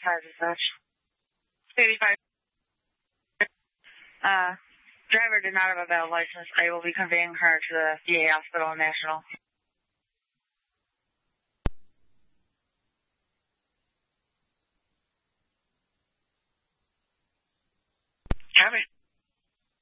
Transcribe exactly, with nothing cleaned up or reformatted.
eighty-five dispatch. eighty-five. Uh, driver did not have a valid license. I will be conveying her to the V A Hospital in National. Copy.